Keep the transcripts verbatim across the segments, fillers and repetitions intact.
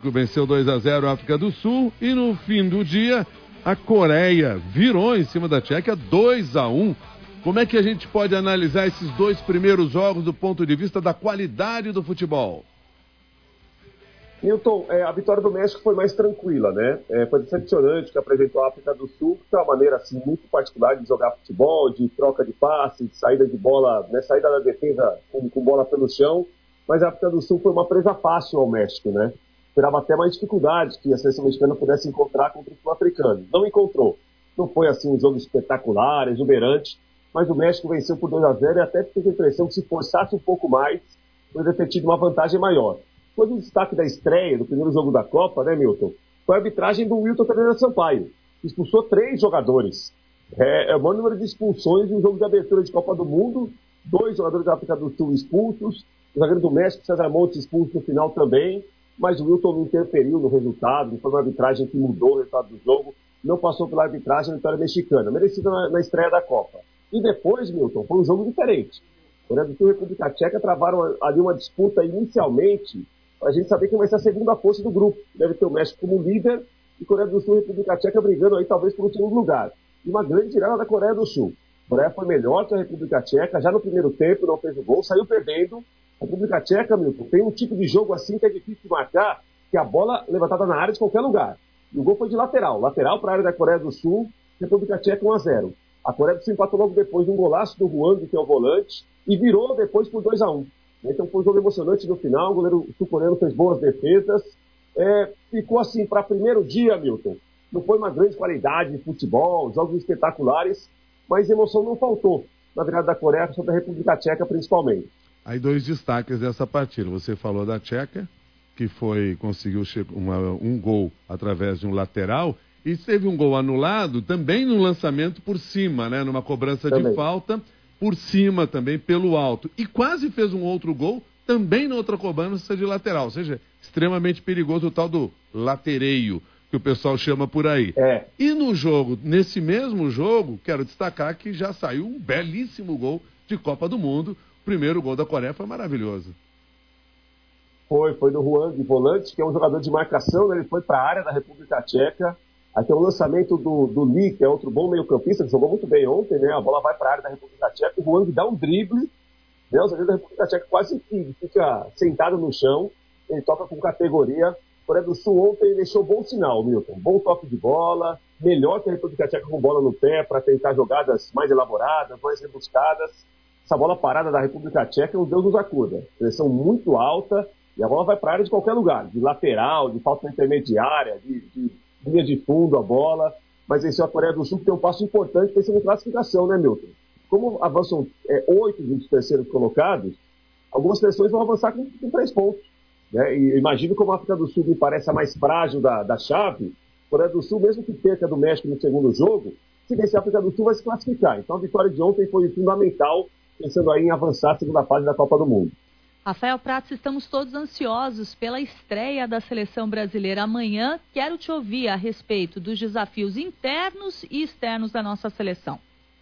Venceu dois a zero a África do Sul e no fim do dia a Coreia virou em cima da Tchequia dois a um. Como é que a gente pode analisar esses dois primeiros jogos do ponto de vista da qualidade do futebol? Milton, é, a vitória do México foi mais tranquila, né? É, foi decepcionante que apresentou a África do Sul, que é uma maneira assim, muito particular de jogar futebol, de troca de passe, de saída de bola, né? Saída da defesa com, com bola pelo chão. Mas a África do Sul foi uma presa fácil ao México, né? Esperava até mais dificuldades que a seleção mexicana pudesse encontrar contra o sul-africano. Não encontrou. Não foi assim um jogo espetacular, exuberante, mas o México venceu por dois a zero e até teve a impressão que se forçasse um pouco mais, poderia ter tido uma vantagem maior. Foi o destaque da estreia do primeiro jogo da Copa, né, Milton? Foi a arbitragem do Wilton Pereira Sampaio, que expulsou três jogadores. É, é o maior número de expulsões em um jogo de abertura de Copa do Mundo. Dois jogadores da África do Sul expulsos. O zagueiro do México, César Montes, expulso no final também. Mas o Wilton não interferiu no resultado. Não foi uma arbitragem que mudou o resultado do jogo. Não passou pela arbitragem da vitória mexicana. Merecida na, na estreia da Copa. E depois, Milton, foi um jogo diferente. Coreia do Sul e República Tcheca travaram ali uma disputa inicialmente para a gente saber quem vai ser a segunda força do grupo. Deve ter o México como líder e Coreia do Sul e República Tcheca brigando aí talvez por um segundo lugar. E uma grande tirada da Coreia do Sul. A Coreia foi melhor que a República Tcheca, já no primeiro tempo não fez o gol, saiu perdendo. A República Tcheca, Milton, tem um tipo de jogo assim que é difícil de marcar, que é a bola levantada na área de qualquer lugar. E o gol foi de lateral. Lateral para a área da Coreia do Sul, República Tcheca um a zero. A Coreia do Sul empatou logo depois de um golaço do Huang, que é o volante, e virou depois por dois a um. Então foi um jogo emocionante no final, o goleiro sul-coreano fez boas defesas. É, ficou assim, para primeiro dia, Milton, não foi uma grande qualidade de futebol, jogos espetaculares, mas emoção não faltou, na virada da Coreia sobre a República Tcheca principalmente. Aí dois destaques dessa partida. Você falou da Tcheca, que foi, conseguiu uma, um gol através de um lateral, e teve um gol anulado também no lançamento por cima, né? Numa cobrança também de falta, por cima também, pelo alto. E quase fez um outro gol, também na outra cobrança de lateral. Ou seja, extremamente perigoso o tal do latereio, que o pessoal chama por aí. É. E no jogo, nesse mesmo jogo, quero destacar que já saiu um belíssimo gol de Copa do Mundo. O primeiro gol da Coreia foi maravilhoso. Foi, foi do Huang, volante, que é um jogador de marcação, né? Ele foi para a área da República Tcheca. Aí tem o lançamento do, do Lee, que é outro bom meio-campista, que jogou muito bem ontem, né? A bola vai para a área da República Tcheca, o Huang dá um drible, né? O zagueiro da República Tcheca quase fica sentado no chão, ele toca com categoria. A Coreia do Sul ontem deixou bom sinal, Milton. Bom toque de bola, melhor que a República Tcheca com bola no pé para tentar jogadas mais elaboradas, mais rebuscadas. Essa bola parada da República Tcheca, o Deus nos acuda. Pressão muito alta e a bola vai para a área de qualquer lugar, de lateral, de falta intermediária, de, de linha de fundo a bola. Mas venceu a Coreia do Sul, que tem um passo importante pensando em classificação, né, Milton? Como avançam é, oito dos terceiros colocados, algumas seleções vão avançar com, com três pontos. Né? E imagino como a África do Sul me parece a mais frágil da, da chave. A Coreia do Sul, mesmo que perca do México no segundo jogo, se vencer a África do Sul vai se classificar. Então a vitória de ontem foi fundamental, pensando aí em avançar a segunda fase da Copa do Mundo. Rafael Prats, estamos todos ansiosos pela estreia da seleção brasileira amanhã. Quero te ouvir a respeito dos desafios internos e externos da nossa seleção.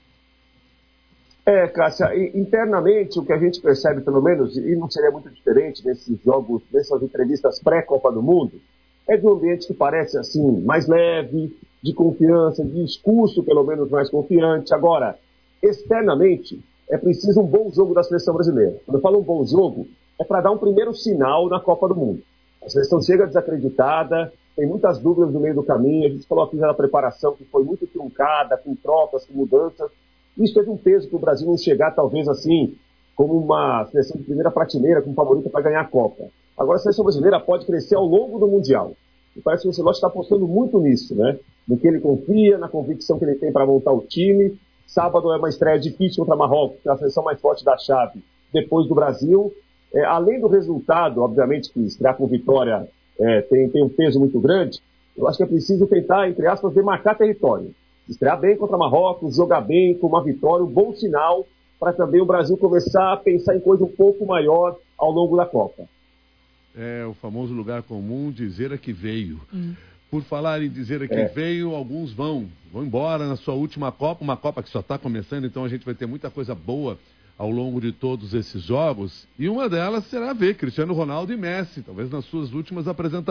É, Cássia, internamente o que a gente percebe, pelo menos, e não seria muito diferente nesses jogos, nessas entrevistas pré-Copa do Mundo, é de um ambiente que parece assim, mais leve, de confiança, de discurso pelo menos mais confiante. Agora, externamente, é preciso um bom jogo da seleção brasileira. Quando eu falo um bom jogo, é para dar um primeiro sinal na Copa do Mundo. A seleção chega desacreditada, tem muitas dúvidas no meio do caminho, a gente falou aqui já na preparação que foi muito truncada, com trocas, com mudanças. Isso teve um peso para o Brasil não chegar, talvez assim, como uma seleção de primeira prateleira, como favorita para ganhar a Copa. Agora a seleção brasileira pode crescer ao longo do Mundial. E parece que o Ancelotti está apostando muito nisso, né? No que ele confia, na convicção que ele tem para montar o time. Sábado é uma estreia difícil contra Marrocos, que é a seleção mais forte da chave, depois do Brasil. É, além do resultado, obviamente, que estrear com vitória é, tem, tem um peso muito grande, eu acho que é preciso tentar, entre aspas, demarcar território. Estrear bem contra Marrocos, jogar bem com uma vitória, um bom sinal para também o Brasil começar a pensar em coisa um pouco maior ao longo da Copa. É o famoso lugar comum, dizer a que veio. Hum. Por falar em dizer a que é. veio, alguns vão, vão embora na sua última Copa, uma Copa que só está começando, então a gente vai ter muita coisa boa ao longo de todos esses jogos. E uma delas será ver Cristiano Ronaldo e Messi, talvez nas suas últimas apresentações.